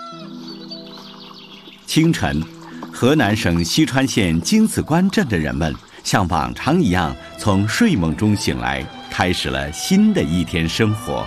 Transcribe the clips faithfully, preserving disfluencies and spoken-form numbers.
清晨，河南省西川县金子关镇的人们像往常一样从睡梦中醒来，开始了新的一天生活。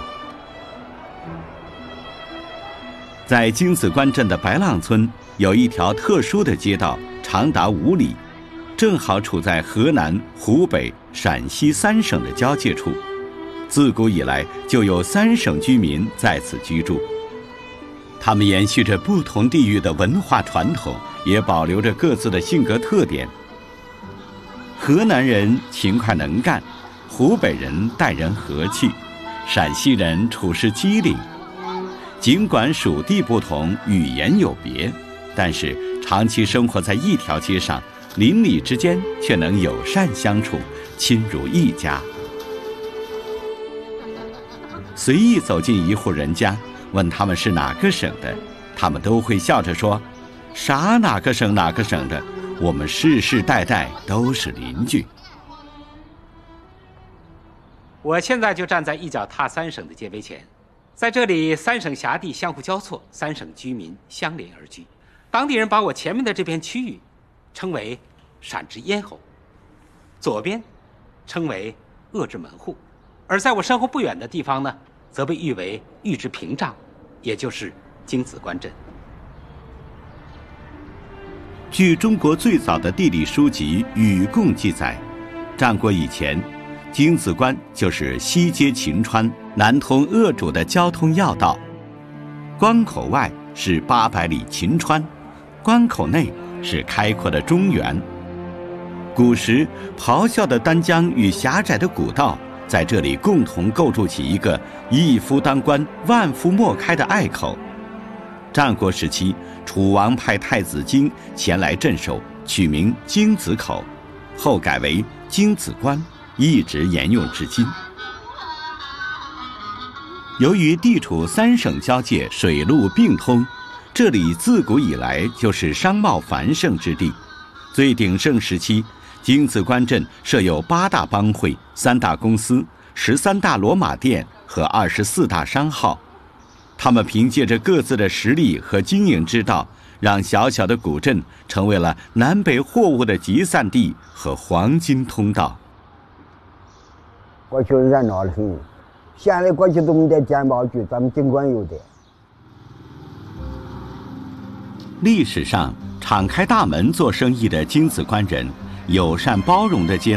在金子关镇的白浪村，有一条特殊的街道，长达五里，正好处在河南、湖北、陕西三省的交界处。自古以来，就有三省居民在此居住。他们延续着不同地域的文化传统，也保留着各自的性格特点。河南人勤快能干，湖北人待人和气，陕西人处事机灵。尽管属地不同，语言有别，但是长期生活在一条街上，邻里之间却能友善相处，亲如一家。随意走进一户人家，问他们是哪个省的，他们都会笑着说：“啥哪个省哪个省的，我们世世代代都是邻居。” 我现在就站在一脚踏三省的街碑前，在这里，三省辖地相互交错，三省居民相连而居。当地人把我前面的这片区域称为陕之咽喉，左边称为鄂之门户，而在我身后不远的地方呢，则被誉为豫之屏障，也就是金子关镇。 据中国最早的地理书籍《禹贡》记载，战国以前，金子关就是西接秦川、南通鄂主的交通要道。关口外是八百里秦川，关口内是开阔的中原。古时，咆哮的丹江与狭窄的古道在这里共同构筑起一个一夫当关、万夫莫开的隘口。战国时期，楚王派太子荆前来镇守，取名荆子口，后改为荆子关，一直沿用至今。由于地处三省交界，水陆并通，这里自古以来就是商贸繁盛之地。最鼎盛时期，金子关镇设有八大帮会、三大公司、十三大骡马店和二十四大商号。他们凭借着各自的实力和经营之道，让小小的古镇成为了南北货物的集散地和黄金通道。 过去热闹得很，现在过去都没得电报局，咱们尽管有的。 历史上敞开大门做生意的金子关人，友善包容地接纳